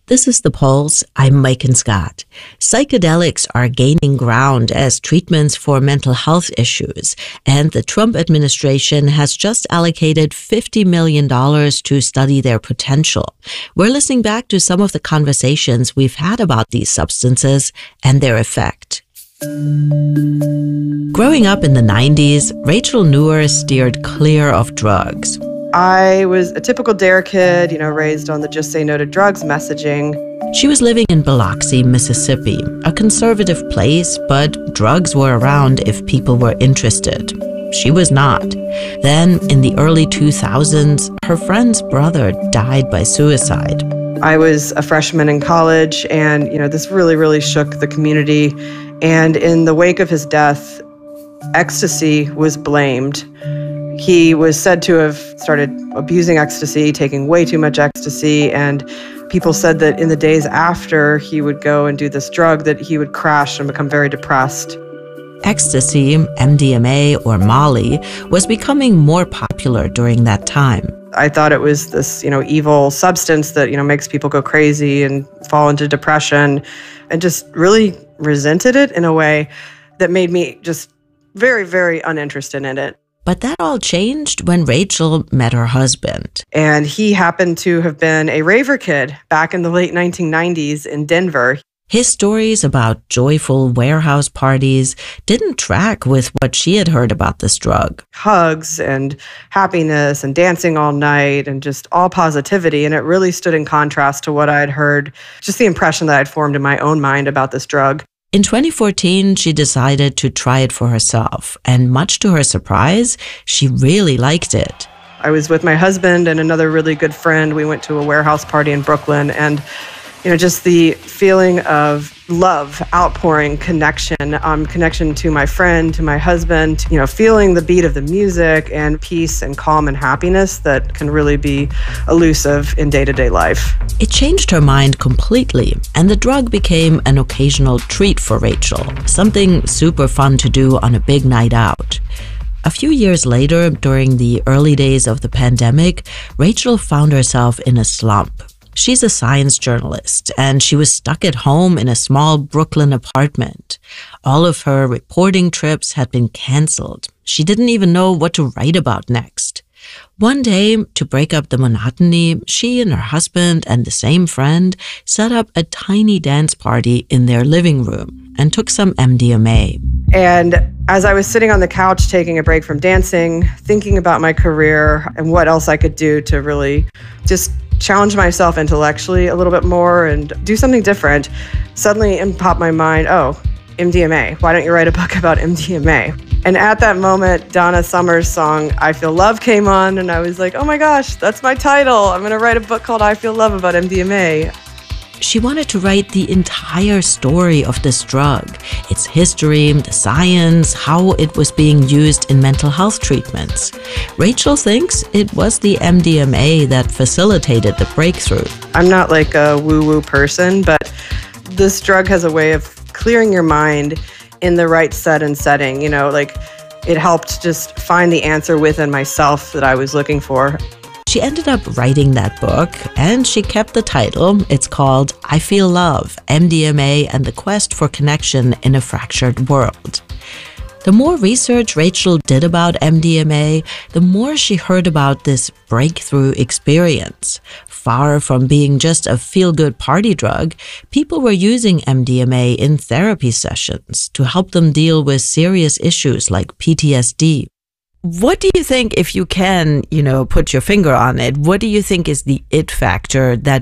This is The Pulse. I'm Maiken Scott. Psychedelics are gaining ground as treatments for mental health issues, and the Trump administration has just allocated $50 million to study their potential. We're listening back to some of the conversations we've had about these substances and their effect. Growing up in the 90s, Rachel Nuwer steered clear of drugs. I was a typical DARE kid, raised on the just say no to drugs messaging. She was living in Biloxi, Mississippi, a conservative place, but drugs were around if people were interested. She was not. Then, in the early 2000s, her friend's brother died by suicide. I was a freshman in college, and, this really, really shook the community. And in the wake of his death, ecstasy was blamed. He was said to have started abusing ecstasy, taking way too much ecstasy, and people said that in the days after he would go and do this drug that he would crash and become very depressed. Ecstasy, MDMA or Molly, was becoming more popular during that time. I thought it was this, evil substance that, makes people go crazy and fall into depression, and just really resented it in a way that made me just very, very uninterested in it. But that all changed when Rachel met her husband. And he happened to have been a raver kid back in the late 1990s in Denver. His stories about joyful warehouse parties didn't track with what she had heard about this drug. Hugs and happiness and dancing all night and just all positivity. And it really stood in contrast to what I had heard, just the impression that I'd formed in my own mind about this drug. In 2014, she decided to try it for herself, and much to her surprise, she really liked it. I was with my husband and another really good friend. We went to a warehouse party in Brooklyn, and just the feeling of love, outpouring, connection to my friend, to my husband, feeling the beat of the music and peace and calm and happiness that can really be elusive in day-to-day life. It changed her mind completely, and the drug became an occasional treat for Rachel, something super fun to do on a big night out. A few years later, during the early days of the pandemic, Rachel found herself in a slump. She's a science journalist, and she was stuck at home in a small Brooklyn apartment. All of her reporting trips had been canceled. She didn't even know what to write about next. One day, to break up the monotony, she and her husband and the same friend set up a tiny dance party in their living room and took some MDMA. And as I was sitting on the couch taking a break from dancing, thinking about my career and what else I could do to really just challenge myself intellectually a little bit more and do something different, suddenly in popped my mind, MDMA. Why don't you write a book about MDMA? And at that moment, Donna Summer's song, I Feel Love, came on, and I was like, oh my gosh, that's my title. I'm going to write a book called I Feel Love about MDMA. She wanted to write the entire story of this drug, its history, the science, how it was being used in mental health treatments. Rachel thinks it was the MDMA that facilitated the breakthrough. I'm not like a woo-woo person, but this drug has a way of clearing your mind in the right set and setting. It helped just find the answer within myself that I was looking for. She ended up writing that book, and she kept the title. It's called I Feel Love, MDMA and the Quest for Connection in a Fractured World. The more research Rachel did about MDMA, the more she heard about this breakthrough experience. Far from being just a feel-good party drug, people were using MDMA in therapy sessions to help them deal with serious issues like PTSD. What do you think, if you can, put your finger on it, what do you think is the it factor that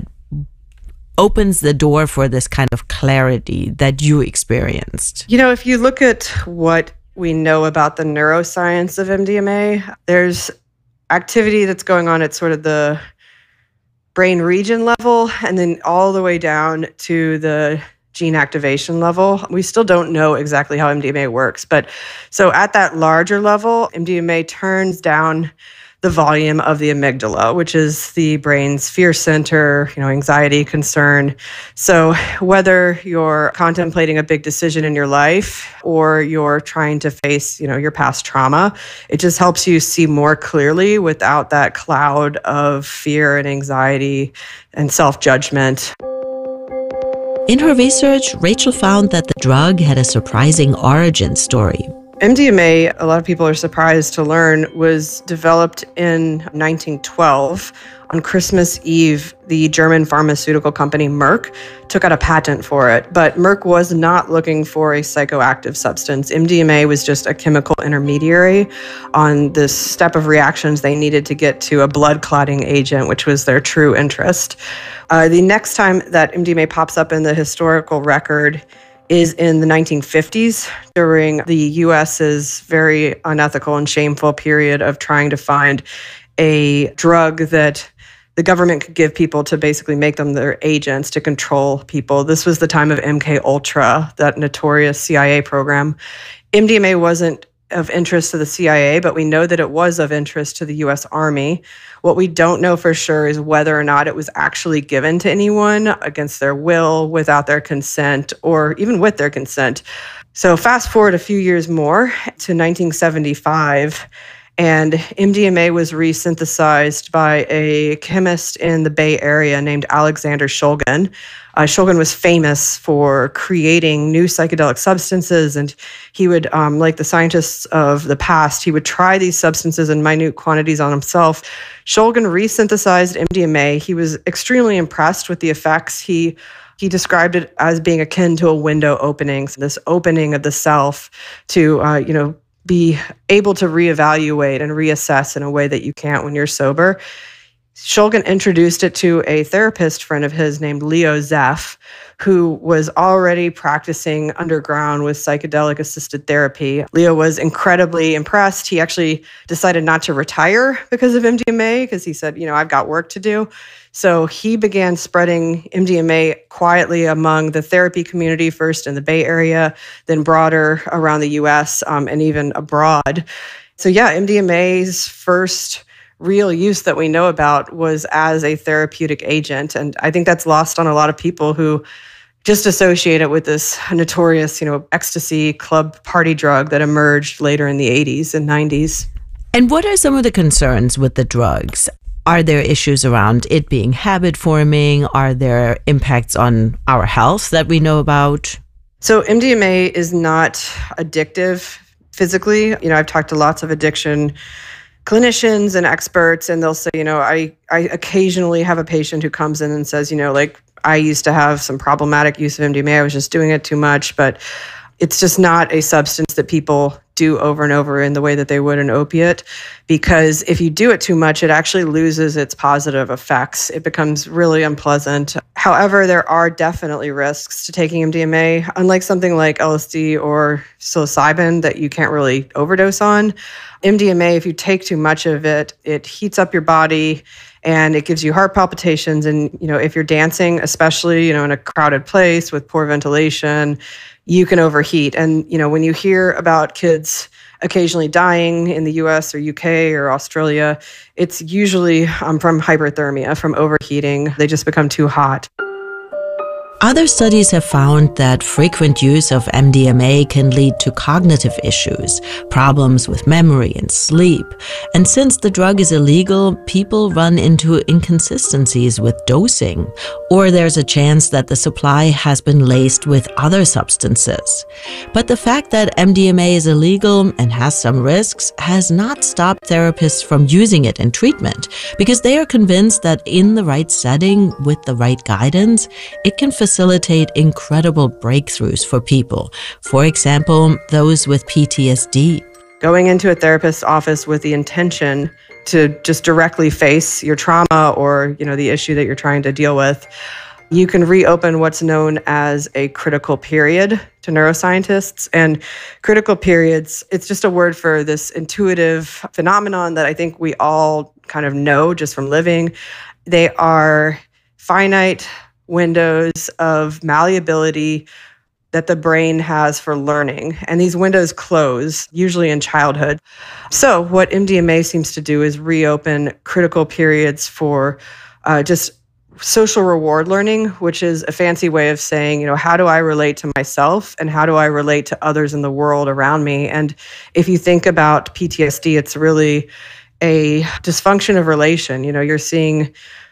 opens the door for this kind of clarity that you experienced? If you look at what we know about the neuroscience of MDMA, there's activity that's going on at sort of the brain region level and then all the way down to the gene activation level. We still don't know exactly how MDMA works, but so at that larger level, MDMA turns down the volume of the amygdala, which is the brain's fear center, anxiety, concern. So whether you're contemplating a big decision in your life or you're trying to face, your past trauma, it just helps you see more clearly without that cloud of fear and anxiety and self-judgment. In her research, Rachel found that the drug had a surprising origin story. MDMA, a lot of people are surprised to learn, was developed in 1912. On Christmas Eve, the German pharmaceutical company Merck took out a patent for it. But Merck was not looking for a psychoactive substance. MDMA was just a chemical intermediary on this step of reactions they needed to get to a blood clotting agent, which was their true interest. The next time that MDMA pops up in the historical record is in the 1950s during the U.S.'s very unethical and shameful period of trying to find a drug that the government could give people to basically make them their agents to control people. This was the time of MK Ultra, that notorious CIA program. MDMA wasn't of interest to the CIA, but we know that it was of interest to the U.S. Army. What we don't know for sure is whether or not it was actually given to anyone against their will, without their consent, or even with their consent. So fast forward a few years more to 1975, and MDMA was resynthesized by a chemist in the Bay Area named Alexander Shulgin. Shulgin was famous for creating new psychedelic substances, and he would, like the scientists of the past, he would try these substances in minute quantities on himself. Shulgin resynthesized MDMA. He was extremely impressed with the effects. He described it as being akin to a window opening, so this opening of the self to, be able to reevaluate and reassess in a way that you can't when you're sober. Shulgin introduced it to a therapist friend of his named Leo Zeff, who was already practicing underground with psychedelic-assisted therapy. Leo was incredibly impressed. He actually decided not to retire because of MDMA, because he said, I've got work to do. So he began spreading MDMA quietly among the therapy community, first in the Bay Area, then broader around the US, and even abroad. So MDMA's first real use that we know about was as a therapeutic agent. And I think that's lost on a lot of people who just associate it with this notorious, ecstasy club party drug that emerged later in the 80s and 90s. And what are some of the concerns with the drugs? Are there issues around it being habit forming? Are there impacts on our health that we know about? So MDMA is not addictive physically. I've talked to lots of addiction clinicians and experts, and they'll say, I occasionally have a patient who comes in and says, I used to have some problematic use of MDMA. I was just doing it too much, but it's just not a substance that people do over and over in the way that they would an opiate, because if you do it too much, it actually loses its positive effects. It becomes really unpleasant. However, there are definitely risks to taking MDMA, unlike something like LSD or psilocybin that you can't really overdose on. MDMA, if you take too much of it, it heats up your body and it gives you heart palpitations. And, if you're dancing, especially, in a crowded place with poor ventilation, you can overheat. And, when you hear about kids occasionally dying in the US or UK or Australia, it's usually from hyperthermia, from overheating. They just become too hot. Other studies have found that frequent use of MDMA can lead to cognitive issues, problems with memory and sleep. And since the drug is illegal, people run into inconsistencies with dosing, or there's a chance that the supply has been laced with other substances. But the fact that MDMA is illegal and has some risks has not stopped therapists from using it in treatment, because they are convinced that in the right setting, with the right guidance, it can facilitate incredible breakthroughs for people. For example, those with PTSD. Going into a therapist's office with the intention to just directly face your trauma or, the issue that you're trying to deal with, you can reopen what's known as a critical period to neuroscientists. And critical periods, it's just a word for this intuitive phenomenon that I think we all kind of know just from living. They are finite windows of malleability that the brain has for learning. And these windows close, usually in childhood. So what MDMA seems to do is reopen critical periods for just social reward learning, which is a fancy way of saying, how do I relate to myself and how do I relate to others in the world around me? And if you think about PTSD, it's really a dysfunction of relation. You're seeing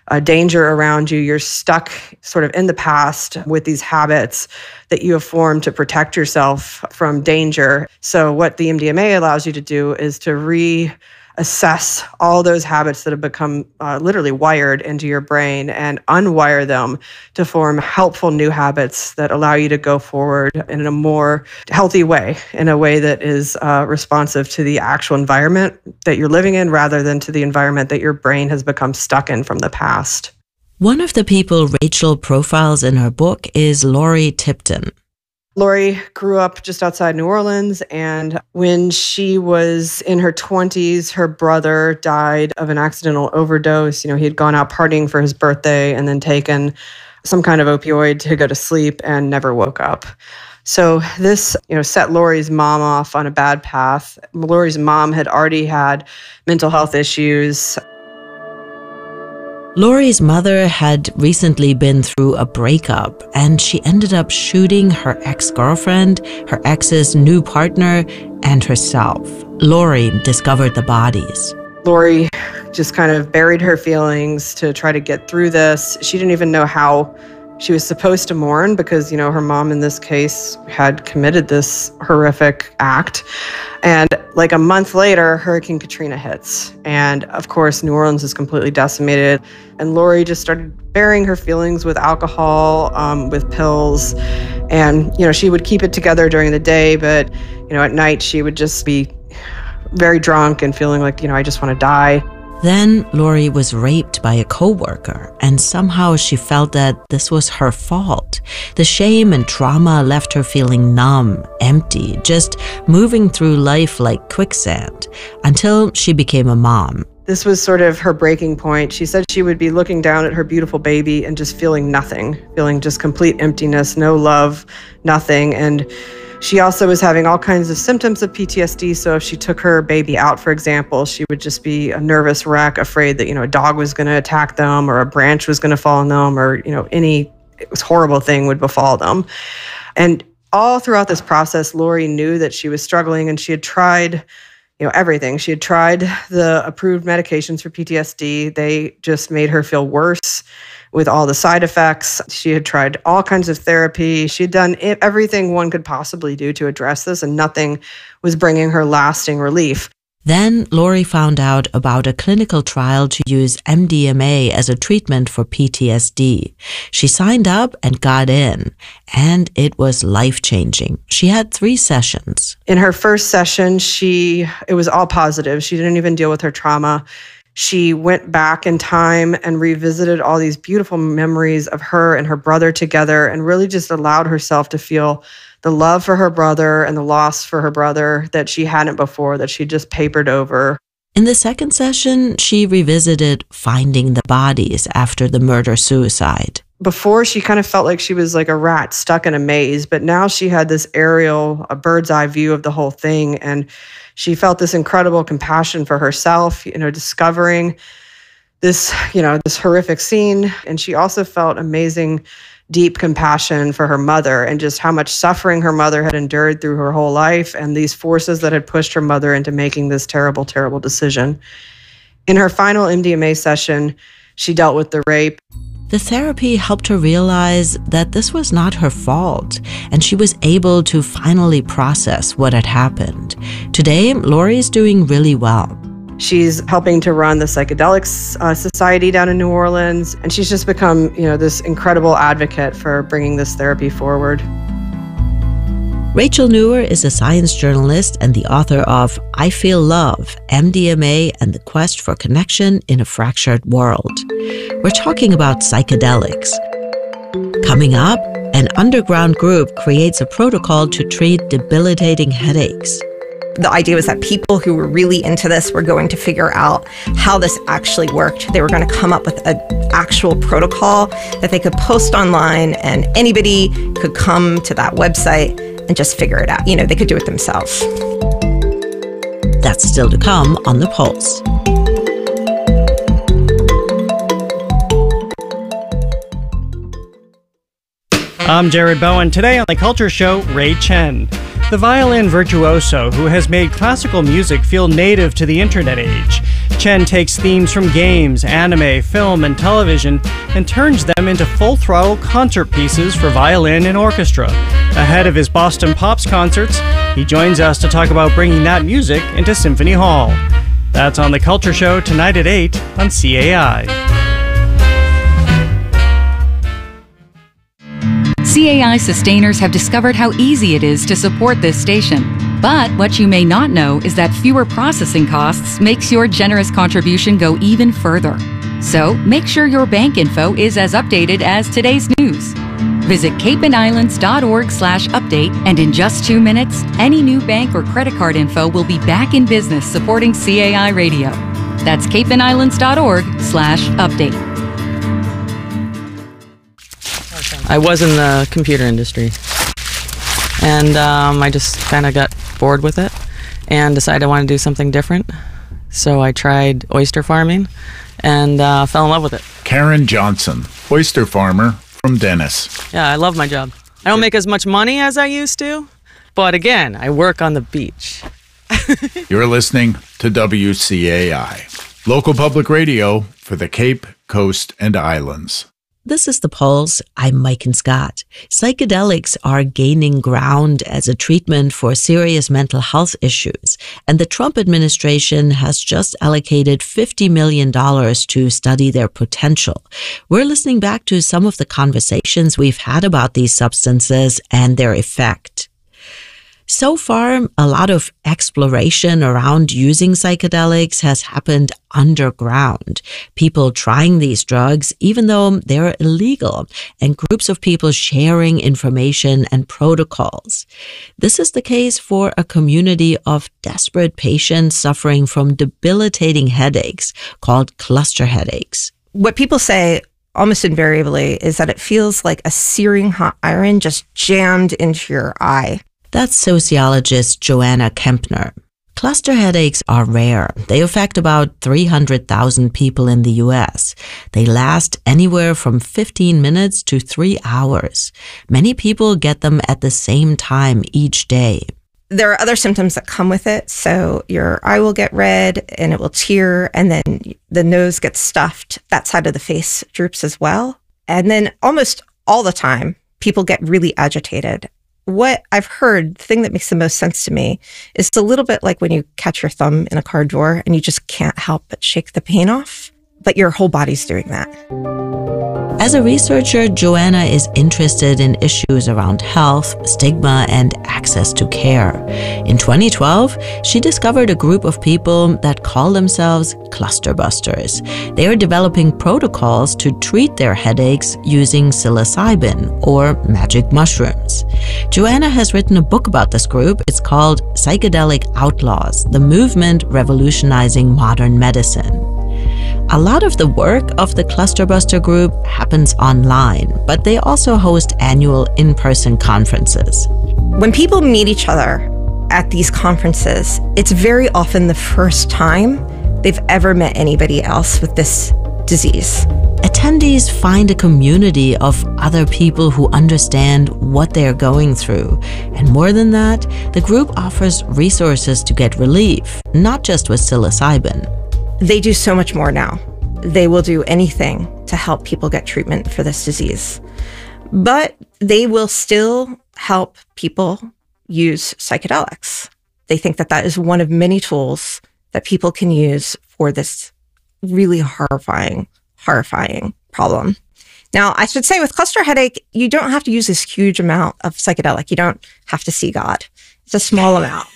danger around you. You're stuck sort of in the past with these habits that you have formed to protect yourself from danger. So what the MDMA allows you to do is to reassess all those habits that have become literally wired into your brain and unwire them to form helpful new habits that allow you to go forward in a more healthy way, in a way that is responsive to the actual environment that you're living in rather than to the environment that your brain has become stuck in from the past. One of the people Rachel profiles in her book is Lori Tipton. Lori grew up just outside New Orleans, and when she was in her 20s, her brother died of an accidental overdose. He had gone out partying for his birthday and then taken some kind of opioid to go to sleep and never woke up. So this, set Lori's mom off on a bad path. Lori's mom had already had mental health issues. Lori's mother had recently been through a breakup, and she ended up shooting her ex-girlfriend, her ex's new partner, and herself. Lori discovered the bodies. Lori just kind of buried her feelings to try to get through this. She didn't even know how she was supposed to mourn because, her mom in this case had committed this horrific act. And like a month later, Hurricane Katrina hits. And of course, New Orleans is completely decimated. And Lori just started burying her feelings with alcohol, with pills. And, she would keep it together during the day, but, at night she would just be very drunk and feeling like, I just want to die. Then Lori was raped by a coworker, and somehow she felt that this was her fault. The shame and trauma left her feeling numb, empty, just moving through life like quicksand, until she became a mom. This was sort of her breaking point. She said she would be looking down at her beautiful baby and just feeling nothing, feeling just complete emptiness, no love, nothing. And she also was having all kinds of symptoms of PTSD. So if she took her baby out, for example, she would just be a nervous wreck, afraid that, a dog was going to attack them or a branch was going to fall on them or, any horrible thing would befall them. And all throughout this process, Lori knew that she was struggling and she had tried, everything. She had tried the approved medications for PTSD. They just made her feel worse with all the side effects. She had tried all kinds of therapy. She had done everything one could possibly do to address this, and nothing was bringing her lasting relief. Then Lori found out about a clinical trial to use MDMA as a treatment for PTSD. She signed up and got in, and it was life-changing. She had 3 sessions. In her first session, it was all positive. She didn't even deal with her trauma. She went back in time and revisited all these beautiful memories of her and her brother together and really just allowed herself to feel the love for her brother and the loss for her brother that she hadn't before, that she just papered over. In the second session, she revisited finding the bodies after the murder-suicide. Before, she kind of felt like she was like a rat stuck in a maze, but now she had this aerial, a bird's eye view of the whole thing, and she felt this incredible compassion for herself, discovering this, this horrific scene. And she also felt amazing, deep compassion for her mother and just how much suffering her mother had endured through her whole life and these forces that had pushed her mother into making this terrible, terrible decision. In her final MDMA session, she dealt with the rape. The therapy helped her realize that this was not her fault, and she was able to finally process what had happened. Today, Lori is doing really well. She's helping to run the Psychedelics Society down in New Orleans, and she's just become, this incredible advocate for bringing this therapy forward. Rachel Nuwer is a science journalist and the author of I Feel Love, MDMA and the Quest for Connection in a Fractured World. We're talking about psychedelics. Coming up, an underground group creates a protocol to treat debilitating headaches. The idea was that people who were really into this were going to figure out how this actually worked. They were going to come up with an actual protocol that they could post online, and anybody could come to that website and just figure it out. They could do it themselves. That's still to come on The Pulse. I'm Jared Bowen. Today on The Culture Show, Ray Chen. the violin virtuoso who has made classical music feel native to the internet age. Chen takes themes from games, anime, film, and television and turns them into full-throttle concert pieces for violin and orchestra. Ahead of his Boston Pops concerts, he joins us to talk about bringing that music into Symphony Hall. That's on The Culture Show tonight at 8 on CAI. CAI sustainers have discovered how easy it is to support this station. But what you may not know is that fewer processing costs makes your generous contribution go even further. So make sure your bank info is as updated as today's news. Visit capeandislands.org/update, and in just 2 minutes, any new bank or credit card info will be back in business supporting CAI Radio. That's capeandislands.org/update. I was in the computer industry, and I just kind of got bored with it and decided I wanted to do something different. So I tried oyster farming and fell in love with it. Karen Johnson, oyster farmer from Dennis. Yeah, I love my job. I don't make as much money as I used to, but again, I work on the beach. You're listening to WCAI, local public radio for the Cape, Coast, and Islands. This is The Pulse. I'm Mike and Scott. Psychedelics are gaining ground as a treatment for serious mental health issues, and the Trump administration has just allocated $50 million to study their potential. We're listening back to some of the conversations we've had about these substances and their effect. So far, a lot of exploration around using psychedelics has happened underground. People trying these drugs, even though they're illegal, and groups of people sharing information and protocols. This is the case for a community of desperate patients suffering from debilitating headaches called cluster headaches. What people say almost invariably is that it feels like a searing hot iron just jammed into your eye. That's sociologist Joanna Kempner. Cluster headaches are rare. They affect about 300,000 people in the U.S. They last anywhere from 15 minutes to 3 hours. Many people get them at the same time each day. There are other symptoms that come with it. So your eye will get red and it will tear, and then the nose gets stuffed. That side of the face droops as well. And then almost all the time, people get really agitated. What I've heard, the thing that makes the most sense to me, is it's a little bit like when you catch your thumb in a car door and you just can't help but shake the pain off, but your whole body's doing that. As a researcher, Joanna is interested in issues around health, stigma, and access to care. In 2012, she discovered a group of people that call themselves cluster busters. They are developing protocols to treat their headaches using psilocybin, or magic mushrooms. Joanna has written a book about this group. It's called Psychedelic Outlaws: The Movement Revolutionizing Modern Medicine. A lot of the work of the Clusterbuster group happens online, but they also host annual in-person conferences. When people meet each other at these conferences, it's very often the first time they've ever met anybody else with this disease. Attendees find a community of other people who understand what they're going through. And more than that, the group offers resources to get relief, not just with psilocybin. They do so much more now. They will do anything to help people get treatment for this disease. But they will still help people use psychedelics. They think that that is one of many tools that people can use for this really horrifying problem. Now, I should say with cluster headache, you don't have to use this huge amount of psychedelic. You don't have to see God. It's a small amount.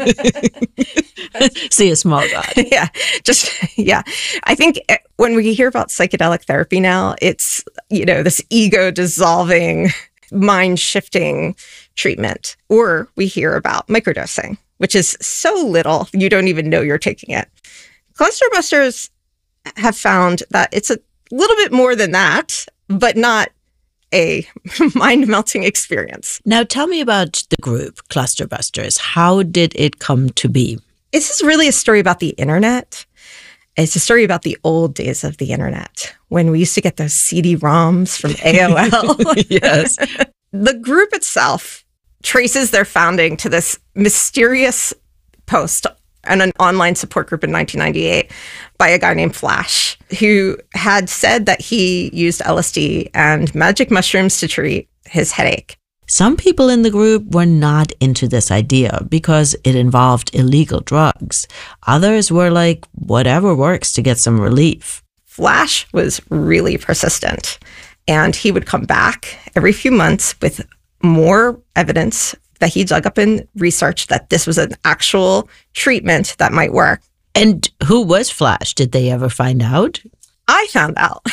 See a small God. Yeah. I think when we hear about psychedelic therapy now, it's, this ego dissolving, mind shifting treatment. Or we hear about microdosing, which is so little, you don't even know you're taking it. Clusterbusters have found that it's a little bit more than that, but not a mind-melting experience. Now tell me about the group, Clusterbusters. How did it come to be? This is really a story about the internet. It's a story about the old days of the internet, when we used to get those CD-ROMs from AOL. Yes. The group itself traces their founding to this mysterious post on an online support group in 1998 by a guy named Flash, who had said that he used LSD and magic mushrooms to treat his headache. Some people in the group were not into this idea because it involved illegal drugs. Others were like, whatever works to get some relief. Flash was really persistent, and he would come back every few months with more evidence that he dug up in research that this was an actual treatment that might work. And who was Flash? Did they ever find out? I found out.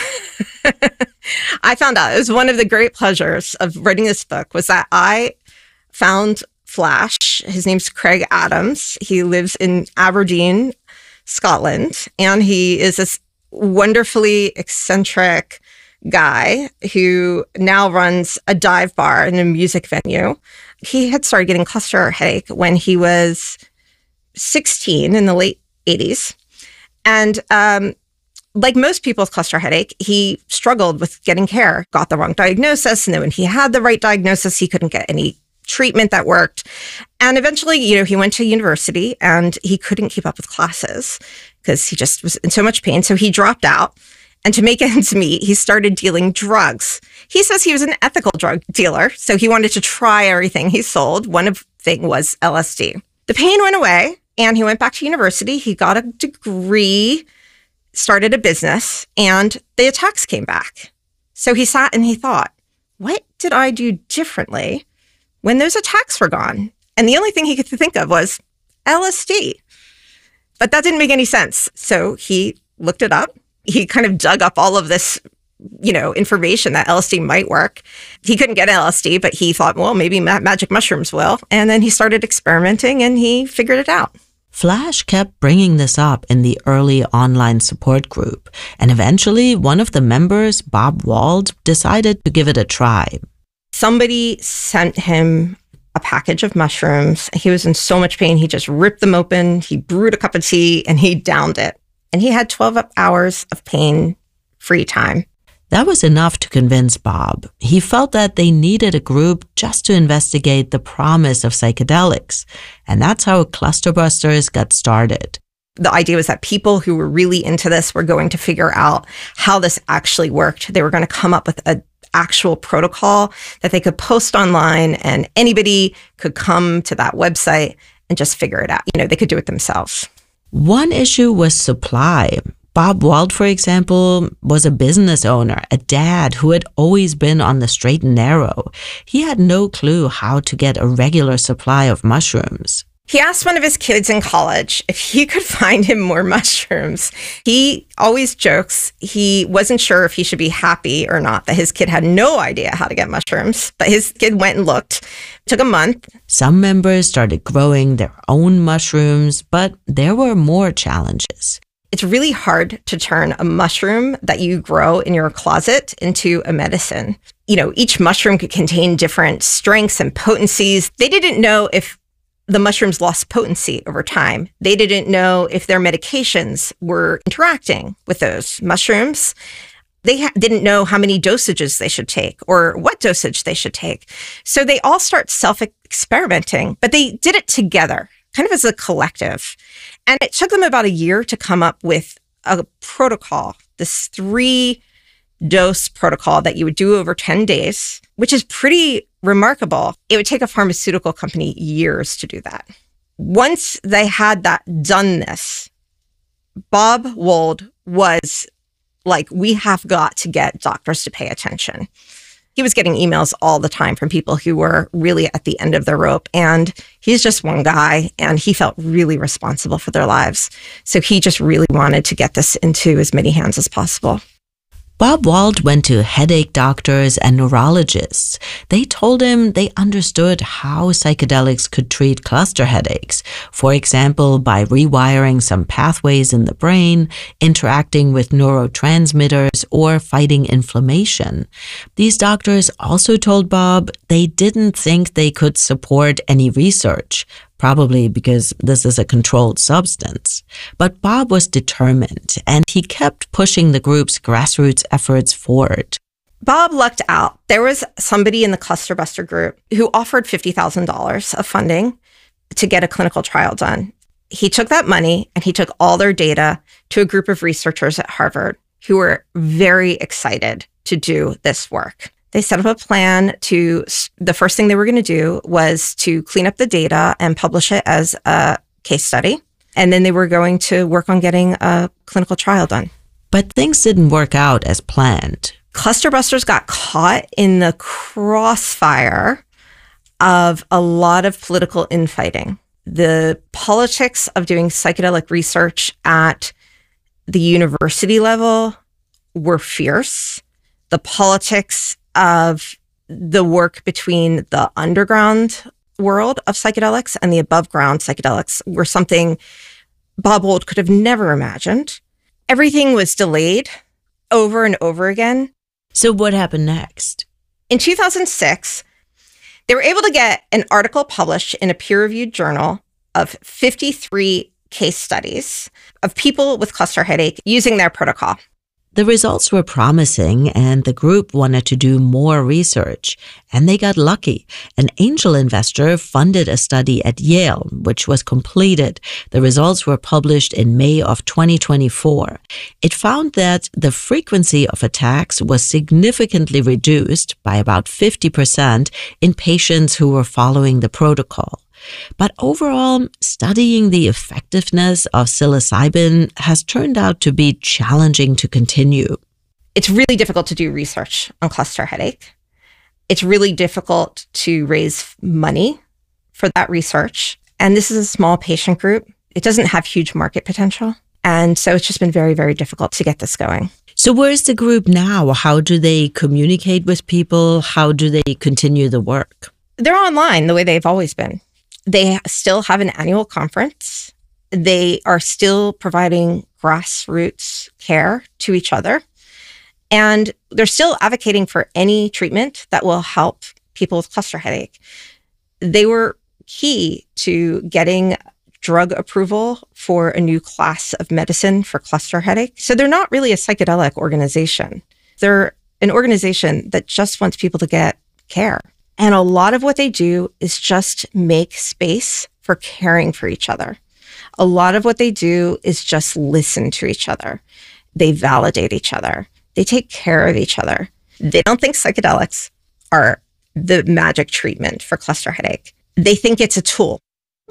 I found out. It was one of the great pleasures of writing this book was that I found Flash. His name's Craig Adams. He lives in Aberdeen, Scotland, and he is this wonderfully eccentric guy who now runs a dive bar and a music venue. He had started getting cluster headache when he was 16 in the late 80s. And like most people with cluster headache, he struggled with getting care, got the wrong diagnosis. And then when he had the right diagnosis, he couldn't get any treatment that worked. And eventually, he went to university and he couldn't keep up with classes because he just was in so much pain. So he dropped out. And to make ends meet, he started dealing drugs. He says he was an ethical drug dealer, so he wanted to try everything he sold. One thing was LSD. The pain went away, and he went back to university. He got a degree, started a business, and the attacks came back. So he sat and he thought, what did I do differently when those attacks were gone? And the only thing he could think of was LSD. But that didn't make any sense. So he looked it up. He kind of dug up all of this, information that LSD might work. He couldn't get LSD, but he thought, well, maybe magic mushrooms will. And then he started experimenting and he figured it out. Flash kept bringing this up in the early online support group, and eventually one of the members, Bob Wald, decided to give it a try. Somebody sent him a package of mushrooms. He was in so much pain, he just ripped them open, he brewed a cup of tea, and he downed it. And he had 12 hours of pain-free time. That was enough to convince Bob. He felt that they needed a group just to investigate the promise of psychedelics. And that's how Clusterbusters got started. The idea was that people who were really into this were going to figure out how this actually worked. They were going to come up with an actual protocol that they could post online, and anybody could come to that website and just figure it out. They could do it themselves. One issue was supply. Bob Wald, for example, was a business owner, a dad who had always been on the straight and narrow. He had no clue how to get a regular supply of mushrooms. He asked one of his kids in college if he could find him more mushrooms. He always jokes he wasn't sure if he should be happy or not that his kid had no idea how to get mushrooms, but his kid went and looked. It took a month. Some members started growing their own mushrooms, but there were more challenges. It's really hard to turn a mushroom that you grow in your closet into a medicine. Each mushroom could contain different strengths and potencies. They didn't know if the mushrooms lost potency over time. They didn't know if their medications were interacting with those mushrooms. They didn't know how many dosages they should take or what dosage they should take. So they all start self-experimenting, but they did it together, kind of as a collective. And it took them about a year to come up with a protocol, this 3-dose protocol that you would do over 10 days, which is pretty remarkable. It would take a pharmaceutical company years to do that. Once they had done this, Bob Wald was like, we have got to get doctors to pay attention. He was getting emails all the time from people who were really at the end of their rope. And he's just one guy, and he felt really responsible for their lives. So he just really wanted to get this into as many hands as possible. Bob Wald went to headache doctors and neurologists. They told him they understood how psychedelics could treat cluster headaches, for example, by rewiring some pathways in the brain, interacting with neurotransmitters, or fighting inflammation. These doctors also told Bob they didn't think they could support any research, probably because this is a controlled substance. But Bob was determined, and he kept pushing the group's grassroots efforts forward. Bob lucked out. There was somebody in the Clusterbuster group who offered $50,000 of funding to get a clinical trial done. He took that money and he took all their data to a group of researchers at Harvard who were very excited to do this work. They set up a plan the first thing they were going to do was to clean up the data and publish it as a case study. And then they were going to work on getting a clinical trial done. But things didn't work out as planned. Clusterbusters got caught in the crossfire of a lot of political infighting. The politics of doing psychedelic research at the university level were fierce. The politics of the work between the underground world of psychedelics and the above ground psychedelics were something Bob Wold could have never imagined. Everything was delayed over and over again. So what happened next? In 2006, they were able to get an article published in a peer-reviewed journal of 53 case studies of people with cluster headache using their protocol. The results were promising, and the group wanted to do more research. And they got lucky. An angel investor funded a study at Yale, which was completed. The results were published in May of 2024. It found that the frequency of attacks was significantly reduced by about 50% in patients who were following the protocol. But overall, studying the effectiveness of psilocybin has turned out to be challenging to continue. It's really difficult to do research on cluster headache. It's really difficult to raise money for that research. And this is a small patient group. It doesn't have huge market potential. And so it's just been very, very difficult to get this going. So where's the group now? How do they communicate with people? How do they continue the work? They're online the way they've always been. They still have an annual conference. They are still providing grassroots care to each other. And they're still advocating for any treatment that will help people with cluster headache. They were key to getting drug approval for a new class of medicine for cluster headache. So they're not really a psychedelic organization. They're an organization that just wants people to get care. And a lot of what they do is just make space for caring for each other. A lot of what they do is just listen to each other. They validate each other. They take care of each other. They don't think psychedelics are the magic treatment for cluster headache. They think it's a tool.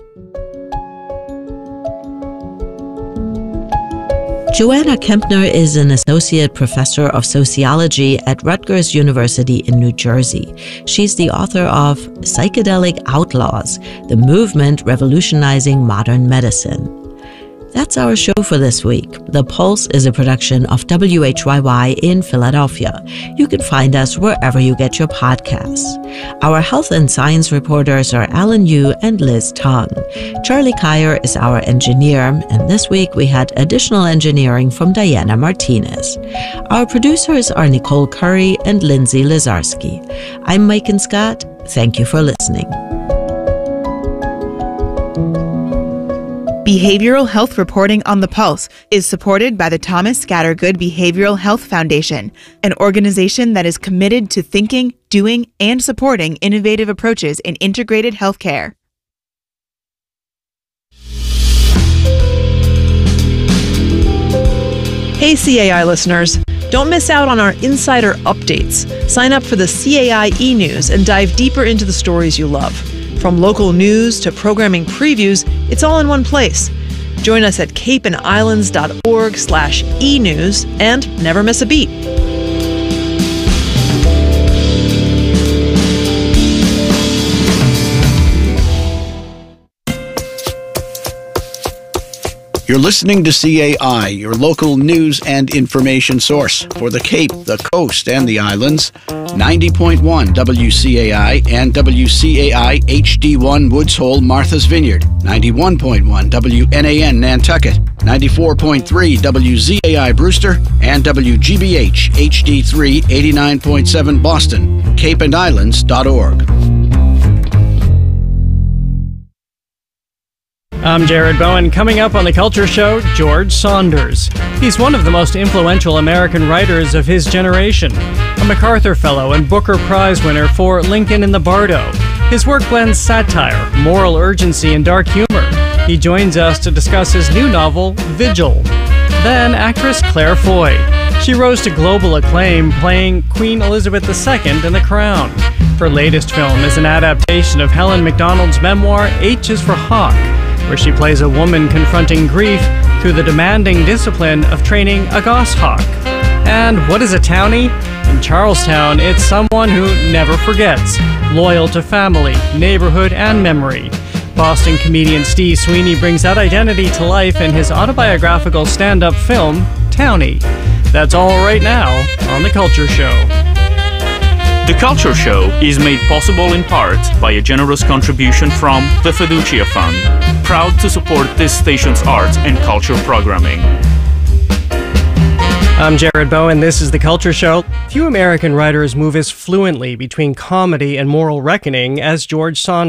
Joanna Kempner is an associate professor of sociology at Rutgers University in New Jersey. She's the author of Psychedelic Outlaws, the movement revolutionizing modern medicine. That's our show for this week. The Pulse is a production of WHYY in Philadelphia. You can find us wherever you get your podcasts. Our health and science reporters are Alan Yu and Liz Tong. Charlie Kyer is our engineer, and this week we had additional engineering from Diana Martinez. Our producers are Nicole Curry and Lindsay Lazarski. I'm Mike and Scott. Thank you for listening. Behavioral health reporting on the Pulse is supported by the Thomas Scattergood Behavioral Health Foundation, an organization that is committed to thinking, doing, and supporting innovative approaches in integrated healthcare. Hey CAI listeners, don't miss out on our insider updates. Sign up for the CAI e-news and dive deeper into the stories you love. From local news to programming previews, it's all in one place. Join us at capeandislands.org/e-news and never miss a beat. You're listening to CAI, your local news and information source for the Cape, the Coast, and the Islands. 90.1 WCAI and WCAI HD1 Woods Hole, Martha's Vineyard. 91.1 WNAN Nantucket. 94.3 WZAI Brewster and WGBH HD3 89.7 Boston. CapeandIslands.org. I'm Jared Bowen. Coming up on The Culture Show, George Saunders. He's one of the most influential American writers of his generation, a MacArthur Fellow and Booker Prize winner for Lincoln in the Bardo. His work blends satire, moral urgency, and dark humor. He joins us to discuss his new novel, Vigil. Then, actress Claire Foy. She rose to global acclaim playing Queen Elizabeth II in The Crown. Her latest film is an adaptation of Helen Macdonald's memoir, H is for Hawk, where she plays a woman confronting grief through the demanding discipline of training a goshawk. And what is a townie? In Charlestown, it's someone who never forgets, loyal to family, neighborhood, and memory. Boston comedian Steve Sweeney brings that identity to life in his autobiographical stand-up film, Townie. That's all right now on The Culture Show. The Culture Show is made possible in part by a generous contribution from the Fiducia Fund, proud to support this station's arts and culture programming. I'm Jared Bowen. This is The Culture Show. Few American writers move as fluently between comedy and moral reckoning as George Saunders.